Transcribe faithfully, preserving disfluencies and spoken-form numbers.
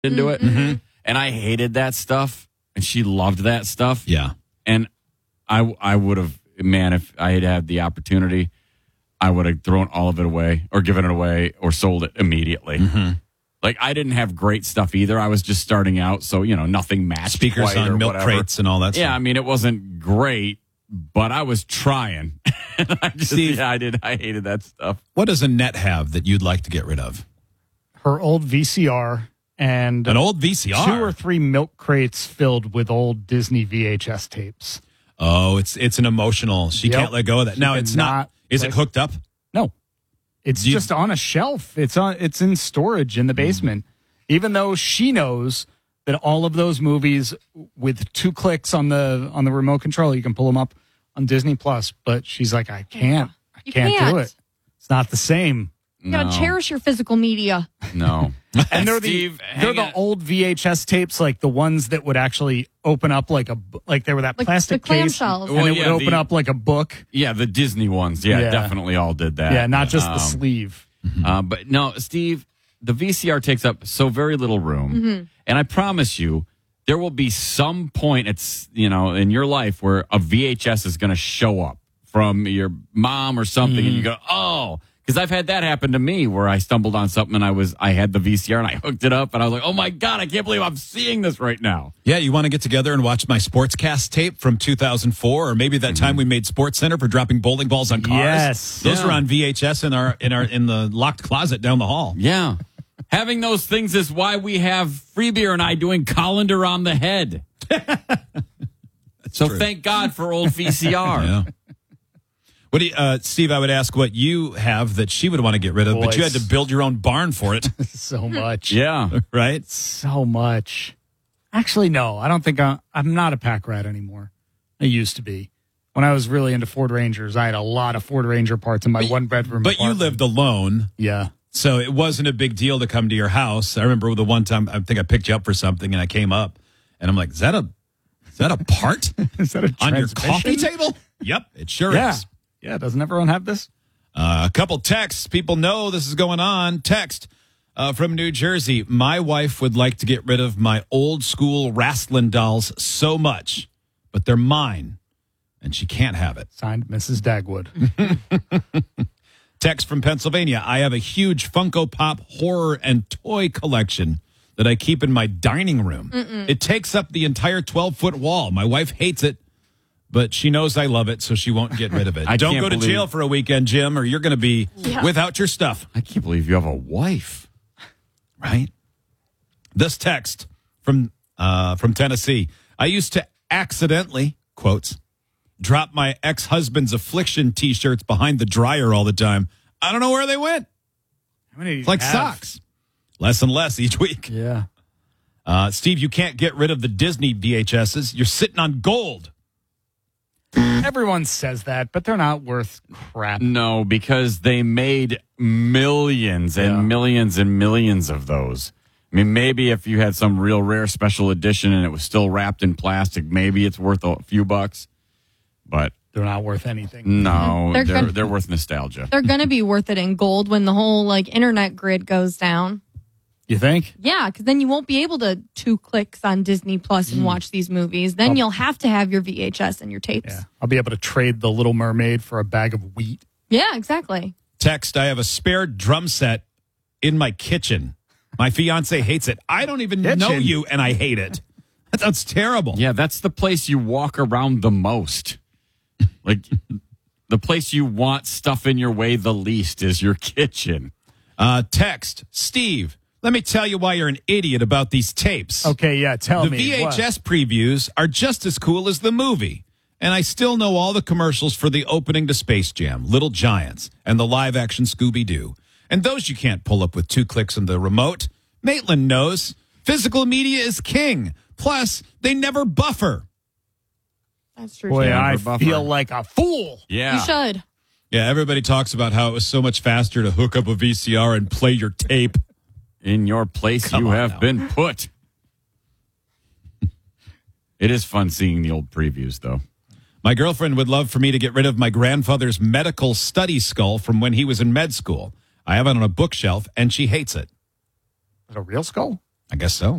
into it. Mm-hmm. And I hated that stuff. And she loved that stuff. Yeah. And I, I would have, man, if I had had the opportunity, I would have thrown all of it away or given it away or sold it immediately. Mm-hmm. Like, I didn't have great stuff either. I was just starting out. So, you know, nothing matched. Speakers quite on or milk whatever. crates and all that Yeah, stuff. I mean, it wasn't great, but I was trying. I just, Steve, yeah, I did. I hated that stuff. What does Annette have that you'd like to get rid of? Her old V C R and An old V C R? two or three milk crates filled with old Disney V H S tapes. Oh, it's it's an emotional. She Yep. can't let go of that. She Now, it's not. cannot Is let- it hooked up? No, it's Do you- just on a shelf. It's on. It's in storage in the basement. Even though she knows that all of those movies, with two clicks on the on the remote control, you can pull them up on Disney Plus. But she's like, I can't. I You can't, can't. do it. It's not the same. You gotta No. cherish your physical media. No. And they're Steve, the hang they're the on. old V H S tapes, like the ones that would actually open up like a bu- like they were that Like plastic the case, clamshells. and Well, it yeah, would open the- up like a book. Yeah, the Disney ones. Yeah, Yeah. definitely all did that. Yeah, not just Um, the sleeve. Uh, but no, Steve, the V C R takes up so very little room. And I promise you, there will be some point, it's, you know, in your life where a V H S is going to show up from your mom or something. And you go, oh, because I've had that happen to me where I stumbled on something and I was, I had the V C R and I hooked it up and I was like, oh my God, I can't believe I'm seeing this right now. Yeah, you want to get together and watch my Sportscast tape from two thousand four, or maybe that time we made Sports Center for dropping bowling balls on cars. Yes. those Yeah. are on V H S in our in our in the locked closet down the hall. Yeah. Having those things is why we have Freebeer and I doing Colander on the head. so true. thank God for old V C R. Yeah. What do you, uh, Steve? I would ask what you have that she would want to get rid of, but you had to Boys. build your own barn for it, So much. Yeah. right? So much. Actually, no, I don't think I, I'm not a pack rat anymore. I used to be. When I was really into Ford Rangers, I had a lot of Ford Ranger parts in my one bedroom. But you apartment. lived alone. Yeah. So it wasn't a big deal to come to your house. I remember the one time I think I picked you up for something and I came up and I'm like, is that a is that a part Is that a on your transmission? coffee table? Yep, it sure Yeah. is. Yeah. Doesn't everyone have this? Uh, a couple texts. People know this is going on. Text uh, from New Jersey. My wife would like to get rid of my old school wrestling dolls so much, but they're mine and she can't have it. Signed, Missus Dagwood. Text from Pennsylvania. I have a huge Funko Pop horror and toy collection that I keep in my dining room. It takes up the entire twelve-foot wall. My wife hates it, but she knows I love it, so she won't get rid of it. I Don't can't go to believe- jail for a weekend, Jim, or you're going to be Yeah. without your stuff, I can't believe you have a wife. right? This text from uh, from Tennessee. I used to accidentally, quotes, drop my ex-husband's Affliction T-shirts behind the dryer all the time. I don't know where they went. How many do you It's like have? socks. Less and less each week. Yeah. Uh, Steve, you can't get rid of the Disney V H S's. You're sitting on gold. Everyone says that, but they're not worth crap. No, because they made millions and Yeah. millions and millions of those. I mean, maybe if you had some real rare special edition and it was still wrapped in plastic, maybe it's worth a few bucks. But They're not worth anything. no, They're they're gonna- they're worth nostalgia. They're gonna be worth it in gold when the whole like internet grid goes down. You think? Yeah, because then you won't be able to two clicks on Disney Plus and watch these movies. Then you'll have to have your V H S and your tapes. Yeah. I'll be able to trade the Little Mermaid for a bag of wheat. Yeah, exactly. Text, I have a spare drum set in my kitchen. My fiance hates it. I don't even know Kitchen? you, and I hate it. That sounds terrible. Yeah, that's the place you walk around the most. Like the place you want stuff in your way the least is your kitchen. Uh, text, Steve, let me tell you why you're an idiot about these tapes. Okay, yeah, tell The me. V H S what? previews are just as cool as the movie. And I still know all the commercials for the opening to Space Jam, Little Giants, and the live action Scooby Doo. And those you can't pull up with two clicks on the remote. Maitland knows. Physical media is king. Plus, they never buffer. That's true. Boy, too. I for buffer. feel like a fool. Yeah. You should. Yeah, everybody talks about how it was so much faster to hook up a V C R and play your tape. In your place Come you on have now. been put. It is fun seeing the old previews, though. My girlfriend would love for me to get rid of my grandfather's medical study skull from when he was in med school. I have it on a bookshelf, and she hates it. Is it a real skull? I guess so.